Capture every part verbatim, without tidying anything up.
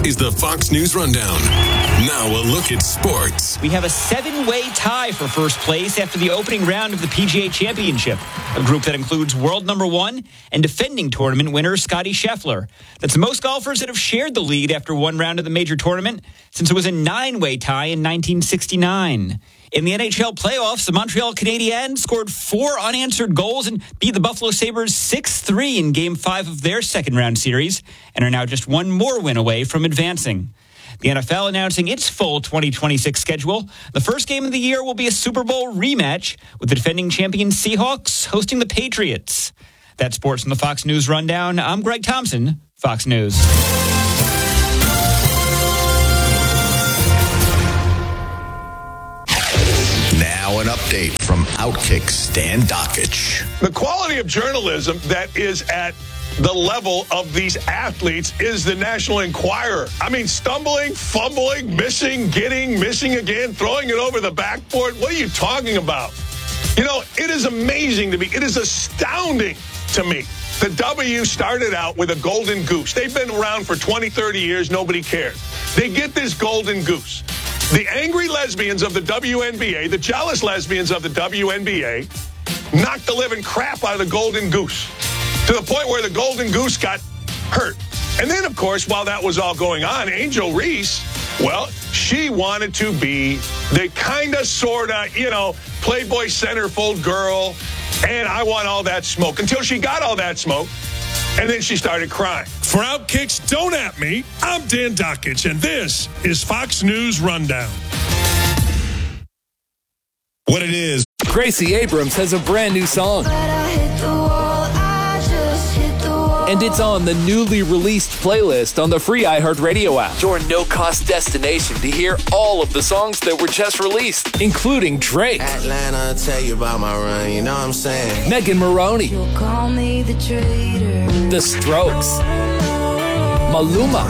is the Fox News Rundown. Now a look at sports. We have a seven-way tie for first place after the opening round of the P G A Championship, a group that includes world number one and defending tournament winner Scottie Scheffler. That's the most golfers that have shared the lead after one round of the major tournament since it was a nine-way tie in nineteen sixty-nine. In the N H L playoffs, the Montreal Canadiens scored four unanswered goals and beat the Buffalo Sabres six three in Game five of their second-round series and are now just one more win away from advancing. The N F L announcing its full twenty twenty-six schedule. The first game of the year will be a Super Bowl rematch with the defending champion Seahawks hosting the Patriots. That's sports from the Fox News Rundown. I'm Greg Thompson, Fox News. Now an update from Outkick Stan Dockich. The quality of journalism that is at the level of these athletes is the National Enquirer. I mean, stumbling, fumbling, missing, getting, missing again, throwing it over the backboard. What are you talking about? You know, it is amazing to me. It is astounding to me. The W started out with a golden goose. They've been around for twenty, thirty years. Nobody cared. They get this golden goose. The angry lesbians of the W N B A, the jealous lesbians of the W N B A, knocked the living crap out of the golden goose to the point where the golden goose got hurt. And then, of course, while that was all going on, Angel Reese, well, she wanted to be the kind of, sort of, you know, Playboy centerfold girl, and I want all that smoke, until she got all that smoke, and then she started crying. For Outkick's Don't At Me, I'm Dan Dockich, and this is Fox News Rundown. What it is. Gracie Abrams has a brand new song. And it's on the newly released playlist on the free iHeartRadio app. Your no-cost destination to hear all of the songs that were just released, including Drake, Atlanta, tell you about my run, you know what I'm saying? Megan Maroney, You'll call me the traitor. The Strokes, Maluma,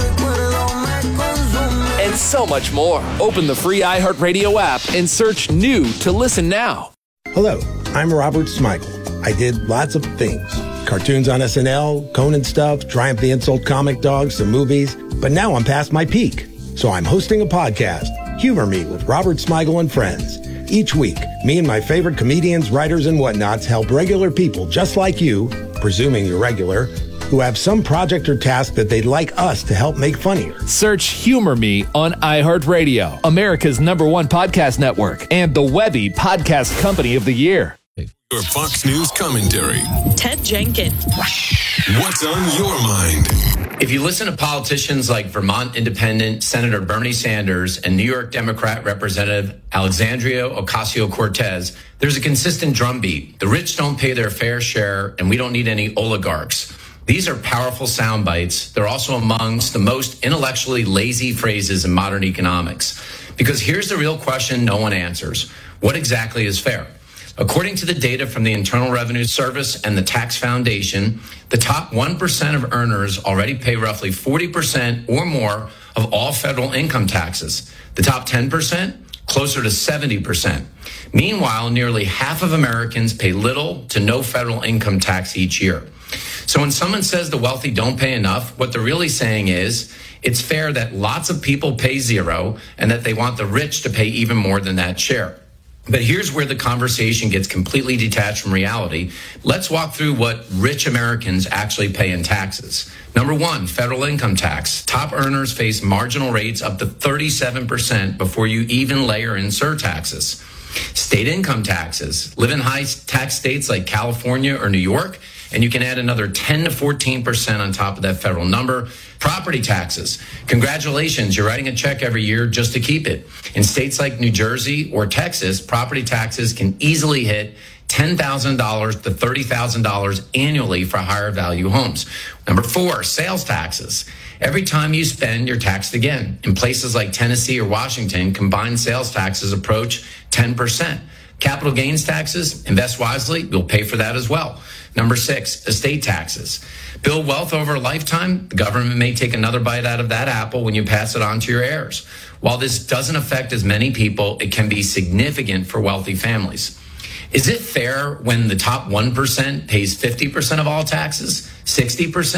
and so much more. Open the free iHeartRadio app and search New to listen now. Hello, I'm Robert Smigel. I did lots of things. Cartoons on S N L, Conan stuff, Triumph the Insult comic dogs, some movies. But now I'm past my peak. So I'm hosting a podcast, Humor Me with Robert Smigel and Friends. Each week, me and my favorite comedians, writers, and whatnots help regular people just like you, presuming you're regular, who have some project or task that they'd like us to help make funnier. Search Humor Me on iHeartRadio, America's number one podcast network, and the Webby Podcast Company of the Year. Your Fox News commentary. Ted Jenkins. What's on your mind? If you listen to politicians like Vermont Independent Senator Bernie Sanders and New York Democrat Representative Alexandria Ocasio-Cortez, there's a consistent drumbeat. The rich don't pay their fair share, and we don't need any oligarchs. These are powerful sound bites. They're also amongst the most intellectually lazy phrases in modern economics. Because here's the real question no one answers. What exactly is fair? According to the data from the Internal Revenue Service and the Tax Foundation, the top one percent of earners already pay roughly forty percent or more of all federal income taxes. The top ten percent, closer to seventy percent. Meanwhile, nearly half of Americans pay little to no federal income tax each year. So when someone says the wealthy don't pay enough, what they're really saying is it's fair that lots of people pay zero and that they want the rich to pay even more than that share. But here's where the conversation gets completely detached from reality. Let's walk through what rich Americans actually pay in taxes. Number one, federal income tax. Top earners face marginal rates up to thirty-seven percent before you even layer in surtaxes. State income taxes. Live in high tax states like California or New York, and you can add another ten to fourteen percent on top of that federal number. Property taxes. Congratulations, you're writing a check every year just to keep it. In states like New Jersey or Texas, property taxes can easily hit ten thousand dollars to thirty thousand dollars annually for higher value homes. Number four, sales taxes. Every time you spend, you're taxed again. In places like Tennessee or Washington, combined sales taxes approach ten percent. Capital gains taxes, invest wisely, you'll pay for that as well. Number six, estate taxes. Build wealth over a lifetime, the government may take another bite out of that apple when you pass it on to your heirs. While this doesn't affect as many people, it can be significant for wealthy families. Is it fair when the top one percent pays fifty percent of all taxes, sixty percent,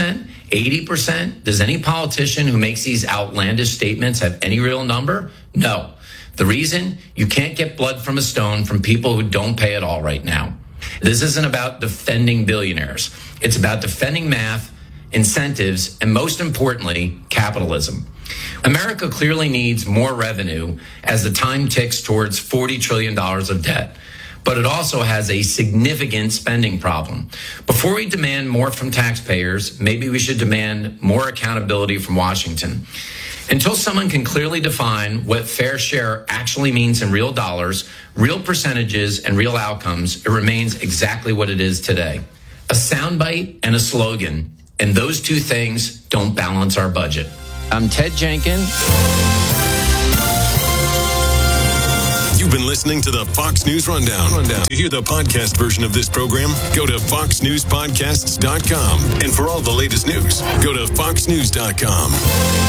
eighty percent? Does any politician who makes these outlandish statements have any real number? No. The reason? You can't get blood from a stone from people who don't pay at all right now. This isn't about defending billionaires. It's about defending math, incentives, and most importantly, capitalism. America clearly needs more revenue as the time ticks towards forty trillion dollars of debt. But it also has a significant spending problem. Before we demand more from taxpayers, maybe we should demand more accountability from Washington. Until someone can clearly define what fair share actually means in real dollars, real percentages, and real outcomes, it remains exactly what it is today. A soundbite and a slogan, and those two things don't balance our budget. I'm Ted Jenkins. You've been listening to the Fox News Rundown. Rundown. To hear the podcast version of this program, go to fox news podcasts dot com. And for all the latest news, go to fox news dot com.